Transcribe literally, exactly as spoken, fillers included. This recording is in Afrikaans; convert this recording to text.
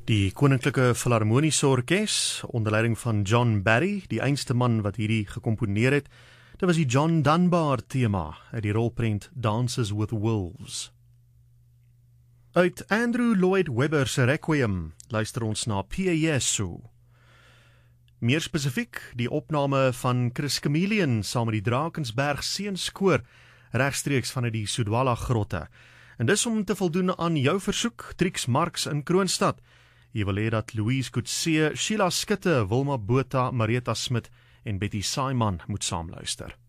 Die Koninklike Filharmoniese Orkees, onder leiding van John Barry, die einste man wat hierdie gekomponeer het, dit was die John Dunbar thema uit die rolprent Dances with Wolves. Uit Andrew Lloyd Webber se Requiem luister ons na Pie Jesu. Meer spesifiek, die opname van Chris Chameleon saam met die Drakensberg Seunskoor regstreeks vanuit die Sudwala grotte. En dis om te voldoen aan jou versoek, Trix Marx in Kroonstad. Jy wil hê dat Louise Coetzee, Sheila Skutte, Wilma Botha, Marita Smit en Betty Saiman moet saamluister.